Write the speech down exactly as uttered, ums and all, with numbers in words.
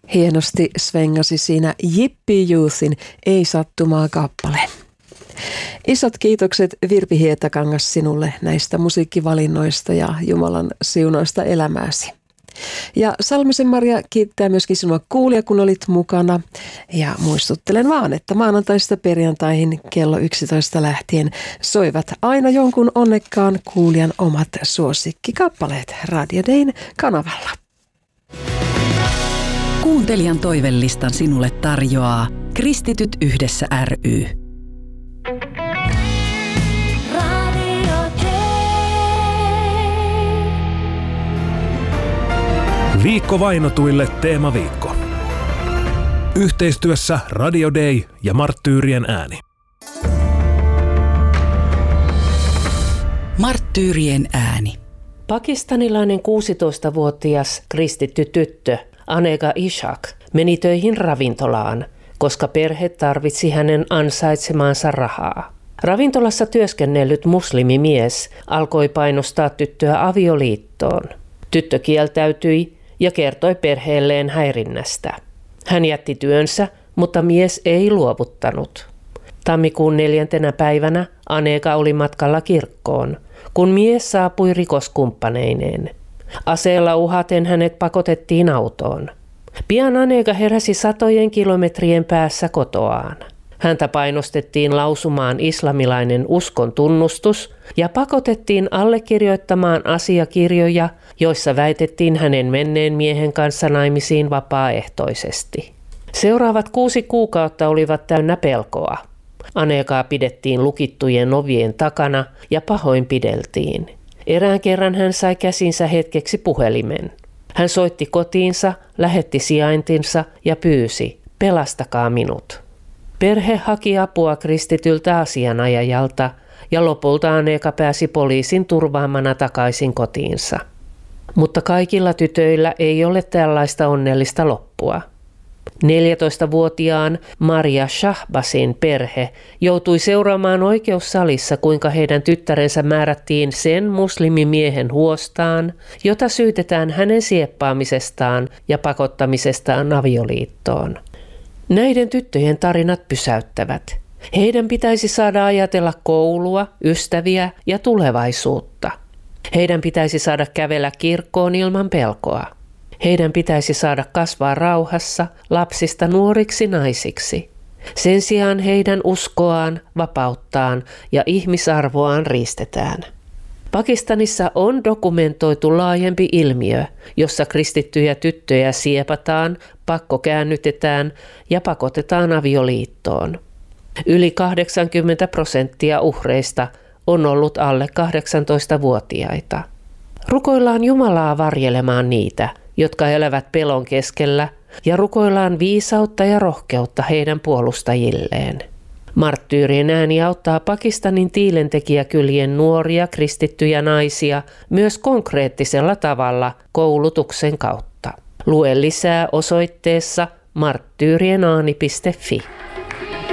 Hienosti svengasi siinä Jippi Youthin Ei sattumaa kappale. Isot kiitokset Virpi Hietakangas sinulle näistä musiikkivalinnoista ja Jumalan siunoista elämääsi. Ja Salmisen Maria kiittää myöskin sinua kuulija, kun olit mukana. Ja muistuttelen vaan, että maanantaista perjantaihin kello yksitoista lähtien soivat aina jonkun onnekkaan kuulijan omat suosikkikappaleet Radio Dayn kanavalla. Kuuntelijan toivelistan sinulle tarjoaa Kristityt yhdessä ry. Viikko vainotuille teemaviikko. Yhteistyössä Radio Day ja Marttyyrien ääni. Marttyyrien ääni. Pakistanilainen kuusitoistavuotias kristitty tyttö Anega Ishak meni töihin ravintolaan, koska perhe tarvitsi hänen ansaitsemaansa rahaa. Ravintolassa työskennellyt muslimimies alkoi painostaa tyttöä avioliittoon. Tyttö kieltäytyi ja kertoi perheelleen häirinnästä. Hän jätti työnsä, mutta mies ei luovuttanut. Tammikuun neljäntenä päivänä Anega oli matkalla kirkkoon, kun mies saapui rikoskumppaneineen. Aseella uhaten hänet pakotettiin autoon. Pian Anega heräsi satojen kilometrien päässä kotoaan. Häntä painostettiin lausumaan islamilainen uskon tunnustus ja pakotettiin allekirjoittamaan asiakirjoja, joissa väitettiin hänen menneen miehen kanssa naimisiin vapaaehtoisesti. Seuraavat kuusi kuukautta olivat täynnä pelkoa. Anegaa pidettiin lukittujen ovien takana ja pahoinpideltiin. Erään kerran hän sai käsinsä hetkeksi puhelimen. Hän soitti kotiinsa, lähetti sijaintinsa ja pyysi, pelastakaa minut. Perhe haki apua kristityltä asianajajalta ja lopulta Anega pääsi poliisin turvaamana takaisin kotiinsa. Mutta kaikilla tytöillä ei ole tällaista onnellista loppua. neljätoistavuotiaan Maria Shahbasin perhe joutui seuraamaan oikeussalissa, kuinka heidän tyttärensä määrättiin sen muslimimiehen huostaan, jota syytetään hänen sieppaamisestaan ja pakottamisestaan avioliittoon. Näiden tyttöjen tarinat pysäyttävät. Heidän pitäisi saada ajatella koulua, ystäviä ja tulevaisuutta. Heidän pitäisi saada kävellä kirkkoon ilman pelkoa. Heidän pitäisi saada kasvaa rauhassa lapsista nuoriksi naisiksi. Sen sijaan heidän uskoaan, vapauttaan ja ihmisarvoaan riistetään. Pakistanissa on dokumentoitu laajempi ilmiö, jossa kristittyjä tyttöjä siepataan, pakkokäännytetään ja pakotetaan avioliittoon. Yli kahdeksankymmentä prosenttia uhreista on ollut alle kahdeksantoistavuotiaita. Rukoillaan Jumalaa varjelemaan niitä, jotka elävät pelon keskellä, ja rukoillaan viisautta ja rohkeutta heidän puolustajilleen. Marttyyrien ääni auttaa Pakistanin tiilentekijäkylien nuoria kristittyjä naisia myös konkreettisella tavalla koulutuksen kautta. Lue lisää osoitteessa marttyyrienääni piste fi.